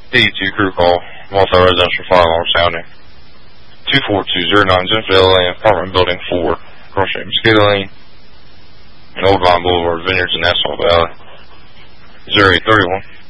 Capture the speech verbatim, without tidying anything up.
D two crew call, multi-residential fire alarm sounding. two four two zero nine, Zenfeld Lane, apartment building four, cross street Mosquito Lane, and Old Vine Boulevard, Vineyards in Asphalt Valley. zero eight three one.